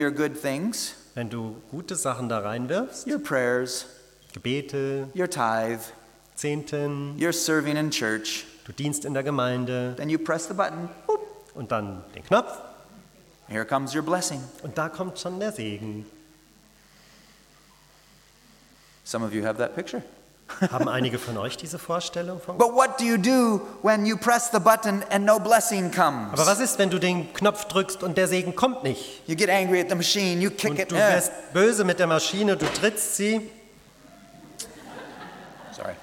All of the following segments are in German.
your good things, wenn du gute Sachen da reinwirfst, your prayers, Gebete, your tithe, Zehnten, you're serving in church, du dienst in der Gemeinde then you press the button, boop, und dann den Knopf here comes your blessing. und da kommt schon der Segen. Some of you have that picture. Haben einige von euch diese Vorstellung von Gott? But what do you do when you press the button and no blessing comes? Aber was ist, wenn du den Knopf drückst und der Segen kommt nicht? You get angry at the machine, you kick Und it. du wirst böse mit der Maschine, du trittst sie. Sorry.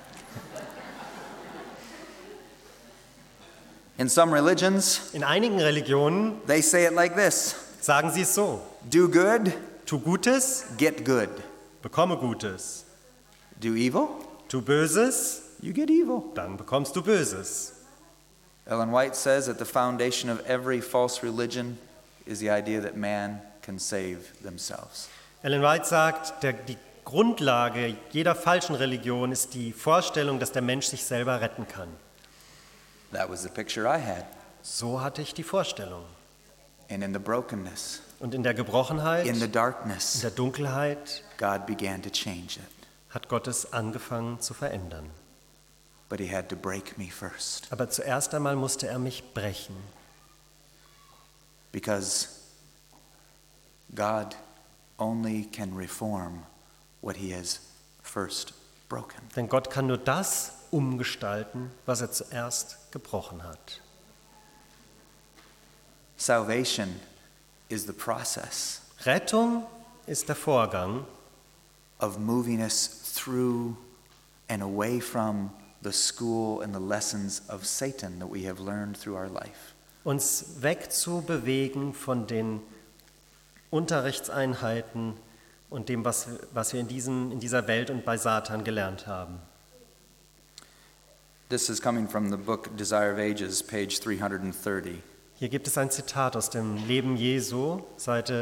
In some religions, In einigen Religionen they say it like this: sagen sie es so: do good, Tu Gutes, get good. bekomme Gutes. Do evil, Tu Böses, you get evil. dann bekommst du Böses. Ellen White says that the foundation of every false religion is the idea that man can save themselves. Ellen White sagt, die Grundlage jeder falschen Religion ist die Vorstellung, dass der Mensch sich selber retten kann. That was the picture I had. So hatte ich die Vorstellung. And in the brokenness, Und in der Gebrochenheit, in the in darkness, der Dunkelheit God began to change it. hat Gott es angefangen zu verändern. But he had to break me first. Aber zuerst einmal musste er mich brechen. Because God only can reform what he has first broken. Denn Gott kann nur das umgestalten, was er zuerst gebrochen hat. Salvation is the process Rettung ist der Vorgang, of moving us through and away from the school and the lessons of Satan that we have learned through our life. uns wegzubewegen von den Unterrichtseinheiten und dem, was wir in dieser Welt und bei Satan gelernt haben. This is coming from the book Desire of Ages, page 330. Hier gibt es ein Zitat aus dem Leben Jesu, Seite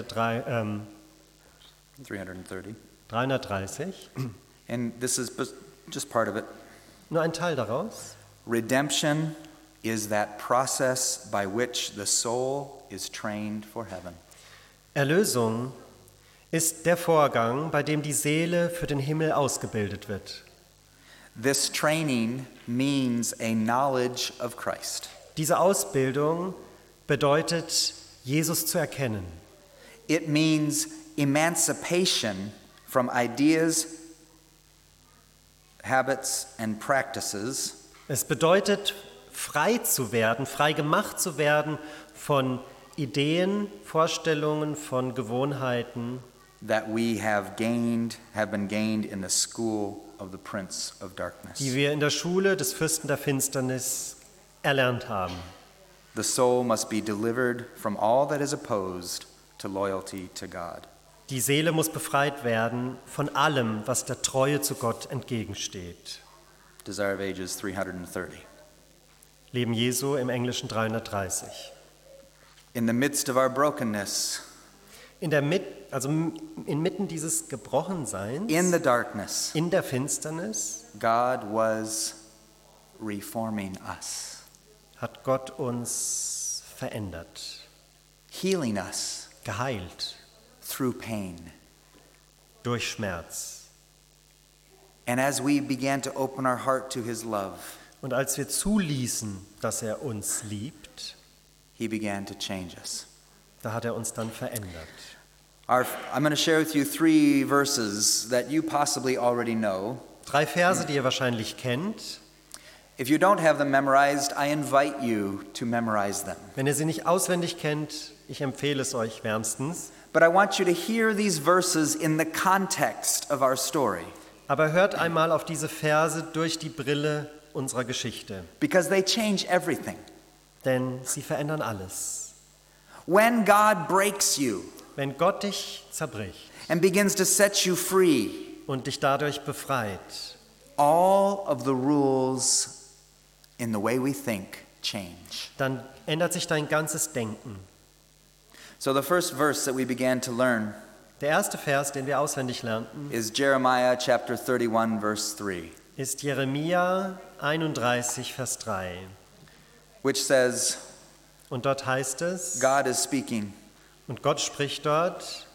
330. 330. And this is just part of it. Nur ein Teil daraus. Redemption is that process by which the soul is trained for heaven. Erlösung ist der Vorgang, bei dem die Seele für den Himmel ausgebildet wird. This training means a knowledge of Christ. Diese Ausbildung bedeutet, Jesus zu erkennen. It means emancipation from ideas, habits, and practices Es bedeutet, frei zu werden, frei gemacht zu werden von Ideen, Vorstellungen, von Gewohnheiten, that we have been gained in the school of the Prince of Darkness. die wir in der Schule des Fürsten der Finsternis erlernt haben. The soul must be delivered from all that is opposed to loyalty to God. Die Seele muss befreit werden von allem, was der Treue zu Gott entgegensteht. Desire of Ages 330. Leben Jesu im Englischen 330. In the midst of our brokenness, Inmitten dieses Gebrochenseins, in the darkness, in der Finsternis, God was reforming us, hat Gott uns verändert, healing us geheilt through pain. durch Schmerz. And as we began to open our heart to his love, Und als wir zuließen, dass er uns liebt, he began to change us. da hat er uns dann verändert. I'm going to share with you 3 verses that you possibly already know. 3 Verse, die ihr wahrscheinlich kennt. If you don't have them memorized, I invite you to memorize them. Wenn ihr sie nicht auswendig kennt, ich empfehle es euch wärmstens. But I want you to hear these verses in the context of our story, Aber hört einmal auf diese Verse durch die Brille unserer Geschichte, because they change everything. denn sie verändern alles. When God breaks you Wenn Gott dich zerbricht and begins to set you free, und dich dadurch befreit, all of the rules in the way we think change. dann ändert sich dein ganzes Denken. So the first verse that we began to learn Der erste Vers, den wir auswendig lernten, is Jeremiah chapter 31 verse 3, ist Jeremia 31, Vers 3. which says, Und dort heißt es, God is speaking, Und Gott spricht dort,